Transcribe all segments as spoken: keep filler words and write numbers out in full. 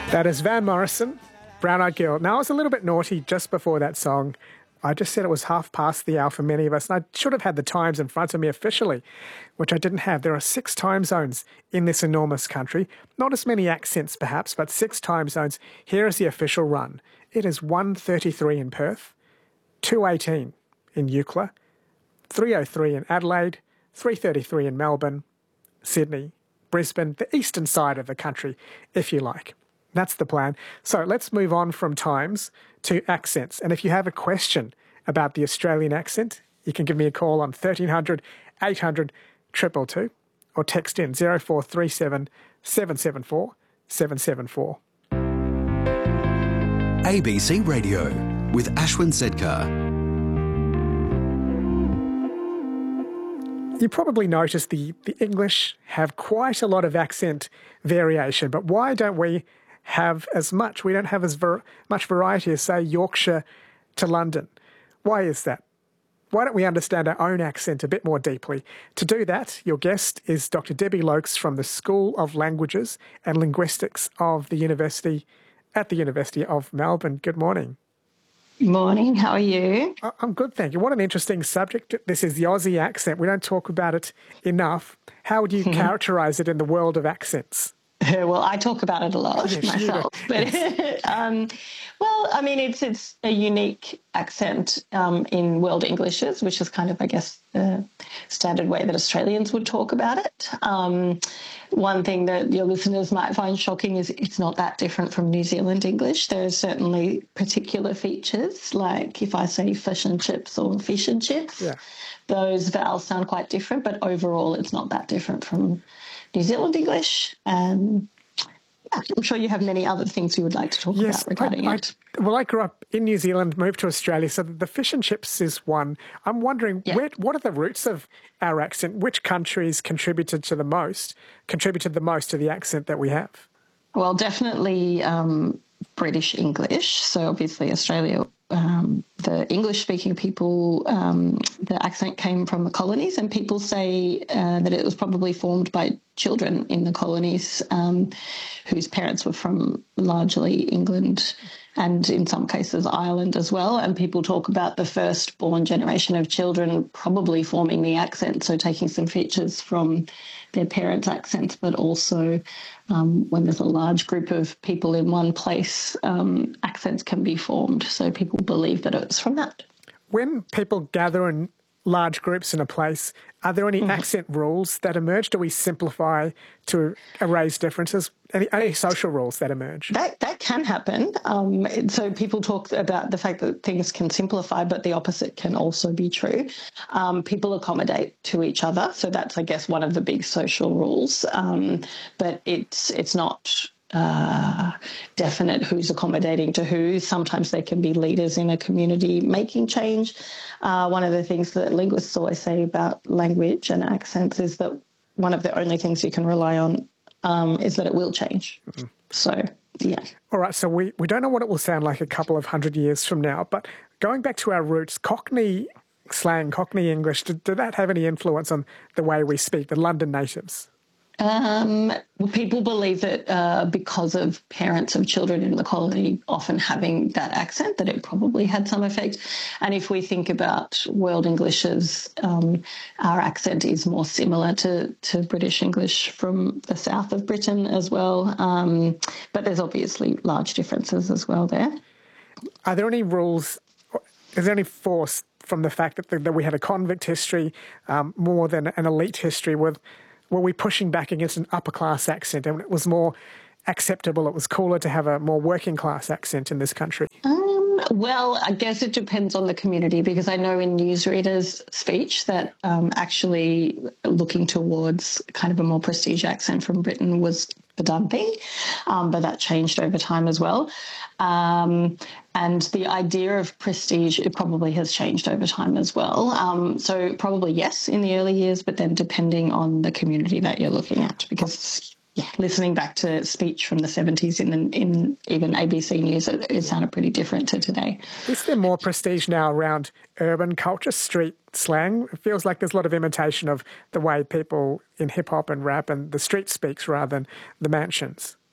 That is Van Morrison, Brown Eyed Girl. Now, I was a little bit naughty just before that song. I just said it was half past the hour for many of us, and I should have had the times in front of me officially, which I didn't have. There are six time zones in this enormous country. Not as many accents, perhaps, but six time zones. Here is the official run. It is one thirty-three in Perth, two eighteen in Eucla, three oh three in Adelaide, three thirty-three in Melbourne, Sydney, Brisbane, the eastern side of the country, if you like. That's the plan. So let's move on from times to accents. And if you have a question about the Australian accent, you can give me a call on thirteen hundred, eight hundred, two two two or text in zero four three seven, seven seven four, seven seven four. A B C Radio with Ashwin Sedkar. You probably noticed the, the English have quite a lot of accent variation, but why don't we have as much? We don't have as ver- much variety as, say, Yorkshire to London. Why is that? Why don't we understand our own accent a bit more deeply? To do that, your guest is Doctor Debbie Lokes from the School of Languages and Linguistics of the University at the University of Melbourne. Good morning. Morning, how are you? I'm good, thank you. What an interesting subject. This is the Aussie accent. We don't talk about it enough. How would you characterise it in the world of accents? Well, I talk about it a lot yes, myself. But um, well, I mean, it's it's a unique accent um, in World Englishes, which is kind of, I guess, the standard way that Australians would talk about it. Um, one thing that your listeners might find shocking is it's not that different from New Zealand English. There are certainly particular features, like if I say fish and chips or fish and chips, yeah. those vowels sound quite different, but overall it's not that different from New Zealand English. Um, yeah, I'm sure you have many other things you would like to talk yes, about regarding I, it. I, well, I grew up in New Zealand, moved to Australia, so the fish and chips is one. I'm wondering, Yeah. where, what are the roots of our accent? Which countries contributed to the most, contributed the most to the accent that we have? Well, definitely um, British English. So obviously Australia, um, the English-speaking people, um, the accent came from the colonies, and people say uh, that it was probably formed by children in the colonies um, whose parents were from largely England and in some cases Ireland as well. And people talk about the first-born generation of children probably forming the accent, so taking some features from their parents' accents, but also um, when there's a large group of people in one place, um, accents can be formed. So people believe that it's from that. When people gather in large groups in a place, are there any mm. accent rules that emerge? Do we simplify to erase differences? Any, any social rules that emerge? That that can happen. Um, so people talk about the fact that things can simplify, but the opposite can also be true. Um, people accommodate to each other. So that's, I guess, one of the big social rules. Um, but it's it's not uh, definite who's accommodating to who. Sometimes there can be leaders in a community making change. Uh, one of the things that linguists always say about language and accents is that one of the only things you can rely on um, is that it will change. Mm-hmm. So, yeah. All right, so we, we don't know what it will sound like a couple of hundred years from now, but going back to our roots, Cockney slang, Cockney English, did, did that have any influence on the way we speak, the London natives? Um, well, people believe that uh, because of parents of children in the colony often having that accent, that it probably had some effect. And if we think about World Englishes, um, our accent is more similar to, to British English from the south of Britain as well. Um, but there's obviously large differences as well there. Are there any rules, is there any force from the fact that, the, that we had a convict history um, more than an elite history with were we pushing back against an upper-class accent and it was more acceptable, it was cooler to have a more working-class accent in this country? Um, well, I guess it depends on the community, because I know in newsreaders' speech that um, actually looking towards kind of a more prestige accent from Britain was the done thing, um, but that changed over time as well. Um, and the idea of prestige, it probably has changed over time as well. Um, so probably yes in the early years, but then depending on the community that you're looking at, because yeah, listening back to speech from the seventies in in even A B C News, it, it sounded pretty different to today. Is there more prestige now around urban culture, street slang? It feels like there's a lot of imitation of the way people in hip-hop and rap and the street speaks rather than the mansions.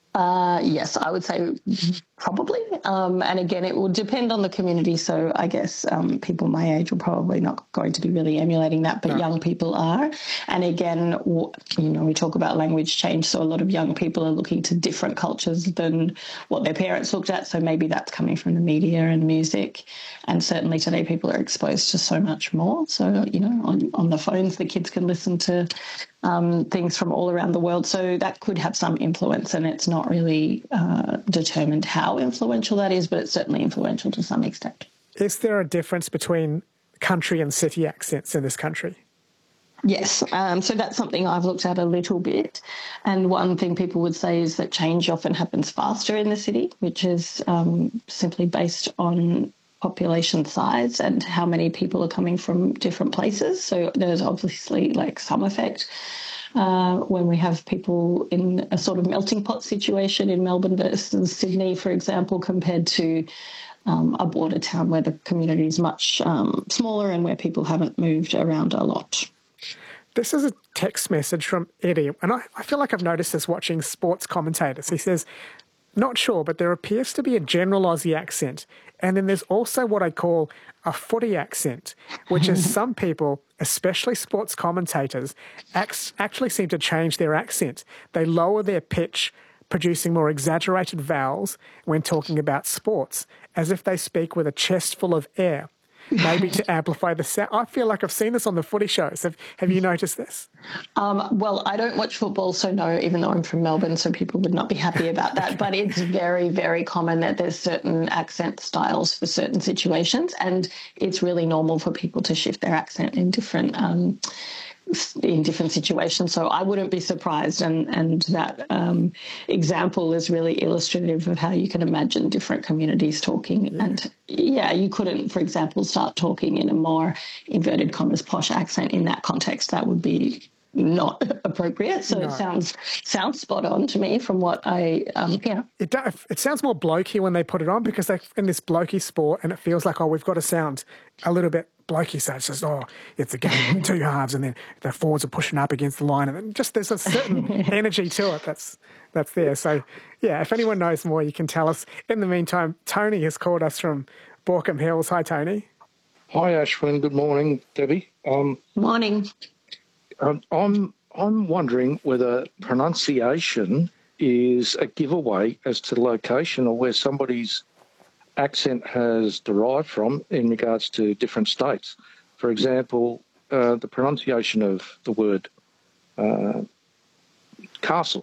Uh, yes, I would say probably. Um, and again, it will depend on the community. So I guess um, people my age are probably not going to be really emulating that, but no. Young people are. And again, you know, we talk about language change. So a lot of young people are looking to different cultures than what their parents looked at. So maybe that's coming from the media and music. And certainly today people are exposed to so much more. So, you know, on, on the phones, the kids can listen to um, things from all around the world. So that could have some influence, and it's not really uh, determined how influential that is, but it's certainly influential to some extent. Is there a difference between country and city accents in this country? Yes, um, so that's something I've looked at a little bit. And one thing people would say is that change often happens faster in the city, which is um, simply based on population size and how many people are coming from different places. So there's obviously like some effect uh, when we have people in a sort of melting pot situation in Melbourne versus Sydney, for example, compared to um, a border town where the community is much um, smaller and where people haven't moved around a lot. This is a text message from Eddie, and I, I feel like I've noticed this watching sports commentators. He says, not sure, but there appears to be a general Aussie accent. And then there's also what I call a footy accent, which is some people, especially sports commentators, act, actually seem to change their accent. They lower their pitch, producing more exaggerated vowels when talking about sports, as if they speak with a chest full of air, maybe to amplify the sound. I feel like I've seen this on the footy shows. Have, have you noticed this? Um, well, I don't watch football, so no, even though I'm from Melbourne, so people would not be happy about that. But it's very, very common that there's certain accent styles for certain situations, and it's really normal for people to shift their accent in different um in different situations. So I wouldn't be surprised. And, and that um, example is really illustrative of how you can imagine different communities talking. Yeah. And yeah, you couldn't, for example, start talking in a more inverted commas posh accent in that context. That would be not appropriate. So no. it sounds sounds spot on to me from what I, um, yeah. It does, it sounds more blokey when they put it on, because they're in this blokey sport and it feels like, oh, we've got to sound a little bit blokey. So it's just, oh, it's a game of two halves, and then the forwards are pushing up against the line, and then just there's a certain energy to it that's that's there. So, yeah, if anyone knows more, you can tell us. In the meantime, Tony has called us from Borkham Hills. Hi, Tony. Hi, Ashwin. Good morning, Debbie. Um, morning. Um, I'm I'm wondering whether pronunciation is a giveaway as to location, or where somebody's accent has derived from in regards to different states. For example, uh, the pronunciation of the word uh, castle.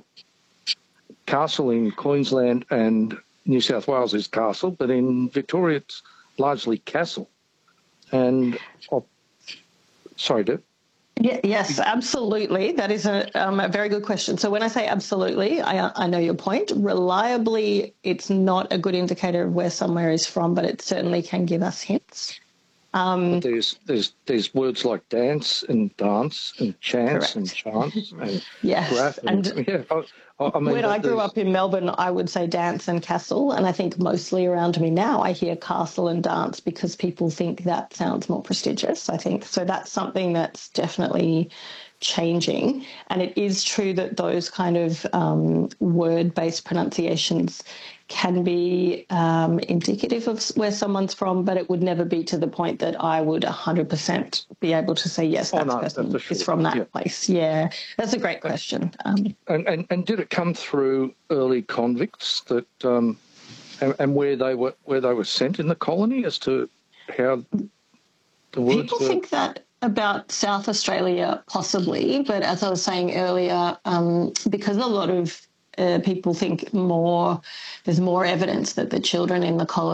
Castle in Queensland and New South Wales is castle, but in Victoria it's largely castle. And, oh, sorry, Deb. Yeah, yes, absolutely. That is a, um, a very good question. So when I say absolutely, I, I know your point. Reliably, it's not a good indicator of where somewhere is from, but it certainly can give us hints. Um, there's there's there's words like dance and dance and chance correct. and chant and yes, graph and, and yeah. I, I mean, when I grew up in Melbourne, I would say dance and castle, and I think mostly around me now I hear castle and dance because people think that sounds more prestigious, I think. So that's something that's definitely changing. And it is true that those kind of um, word-based pronunciations can be um, indicative of where someone's from, but it would never be to the point that I would one hundred percent be able to say, yes, that oh, no, person is sure. from that yeah. place. Yeah, that's a great question. Um, and, and and did it come through early convicts that um, and, and where they were where they were sent in the colony as to how the words People were... think that about South Australia, possibly, but as I was saying earlier, um, because a lot of Uh, people think more, there's more evidence that the children in the colony